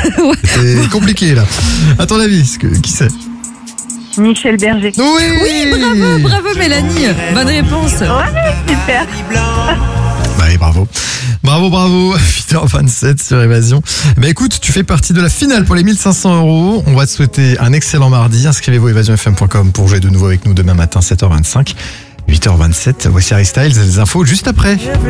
C'était compliqué là. À ton avis, qui c'est? Michel Berger. Oui, Bravo Mélanie. Bonne réponse. Ouais, super. Bah oui, bravo. Bravo. 8h27 sur Évasion. Bah écoute, tu fais partie de la finale pour les 1500 €. On va te souhaiter un excellent mardi. Inscrivez-vous à evasionfm.com pour jouer de nouveau avec nous demain matin, 7h25. 8h27, voici Harry Styles, les infos juste après.